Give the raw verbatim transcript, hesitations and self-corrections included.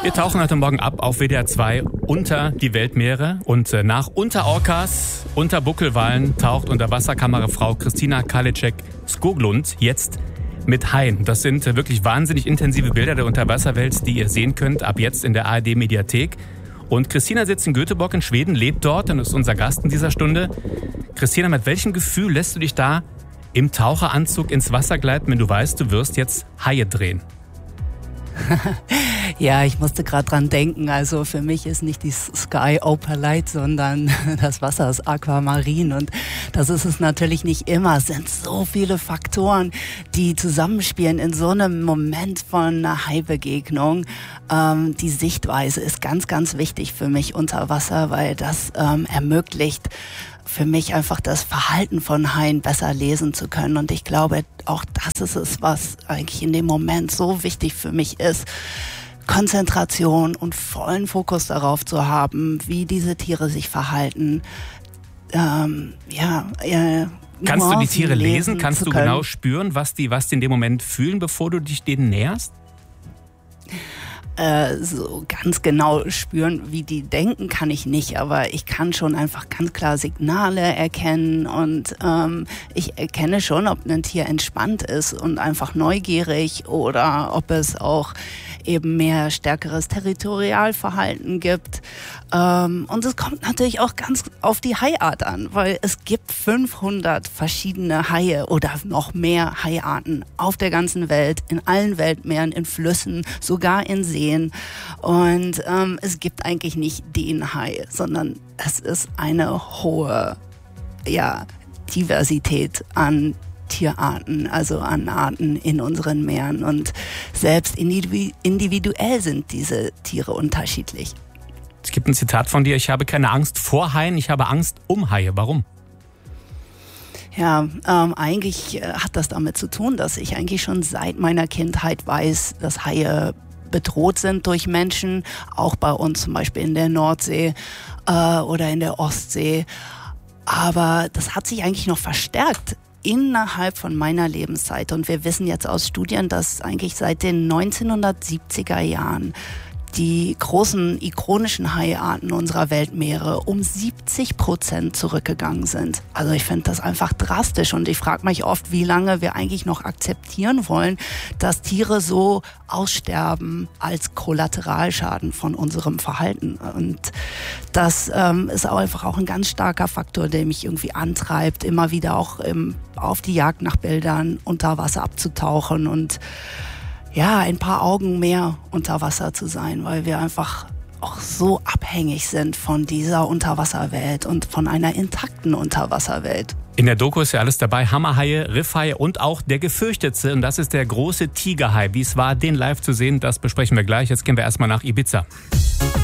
Wir tauchen heute Morgen ab auf W D R zwei unter die Weltmeere und nach Unterorcas, unter Buckelwalen taucht Unterwasserkammerfrau Christina Karliczek-Skoglund jetzt mit Haien. Das sind wirklich wahnsinnig intensive Bilder der Unterwasserwelt, die ihr sehen könnt, ab jetzt in der A R D-Mediathek. Und Christina sitzt in Göteborg in Schweden, lebt dort und ist unser Gast in dieser Stunde. Christina, mit welchem Gefühl lässt du dich da im Taucheranzug ins Wasser gleiten, wenn du weißt, du wirst jetzt Haie drehen? Ja, ich musste gerade dran denken. Also für mich ist nicht die Sky Opalite, sondern das Wasser ist Aquamarin. Und das ist es natürlich nicht immer. Es sind so viele Faktoren, die zusammenspielen in so einem Moment von einer Haibegegnung. Ähm, die Sichtweise ist ganz, ganz wichtig für mich unter Wasser, weil das ähm, ermöglicht, für mich einfach das Verhalten von Haien besser lesen zu können. Und ich glaube, auch das ist es, was eigentlich in dem Moment so wichtig für mich ist. Konzentration und vollen Fokus darauf zu haben, wie diese Tiere sich verhalten. Ähm, ja, äh, Kannst du die Tiere lesen? Kannst du genau spüren, was die, was die in dem Moment fühlen, bevor du dich denen näherst? Äh, so ganz genau spüren, wie die denken, kann ich nicht, aber ich kann schon einfach ganz klar Signale erkennen und ähm, ich erkenne schon, ob ein Tier entspannt ist und einfach neugierig oder ob es auch eben mehr stärkeres Territorialverhalten gibt. Ähm, und es kommt natürlich auch ganz auf die Haiart an, weil es gibt fünfhundert verschiedene Haie oder noch mehr Haiarten auf der ganzen Welt, in allen Weltmeeren, in Flüssen, sogar in Seen. Und ähm, es gibt eigentlich nicht den Hai, sondern es ist eine hohe, ja, Diversität an Tierarten, also an Arten in unseren Meeren. Und selbst individuell sind diese Tiere unterschiedlich. Es gibt ein Zitat von dir: Ich habe keine Angst vor Haien, ich habe Angst um Haie. Warum? Ja, ähm, eigentlich äh, hat das damit zu tun, dass ich eigentlich schon seit meiner Kindheit weiß, dass Haie bedroht sind durch Menschen, auch bei uns zum Beispiel in der Nordsee äh, oder in der Ostsee. Aber das hat sich eigentlich noch verstärkt innerhalb von meiner Lebenszeit. Und wir wissen jetzt aus Studien, dass eigentlich seit den neunzehnhundertsiebziger Jahren die großen ikonischen Haiarten unserer Weltmeere um siebzig Prozent zurückgegangen sind. Also ich finde das einfach drastisch und ich frage mich oft, wie lange wir eigentlich noch akzeptieren wollen, dass Tiere so aussterben als Kollateralschaden von unserem Verhalten. Und das ähm, ist auch einfach auch ein ganz starker Faktor, der mich irgendwie antreibt, immer wieder auch im, auf die Jagd nach Bildern unter Wasser abzutauchen und ja, ein paar Augen mehr unter Wasser zu sein, weil wir einfach auch so abhängig sind von dieser Unterwasserwelt und von einer intakten Unterwasserwelt. In der Doku ist ja alles dabei: Hammerhaie, Riffhaie und auch der gefürchtete, und das ist der große Tigerhai. Wie es war, den live zu sehen, das besprechen wir gleich. Jetzt gehen wir erstmal nach Ibiza.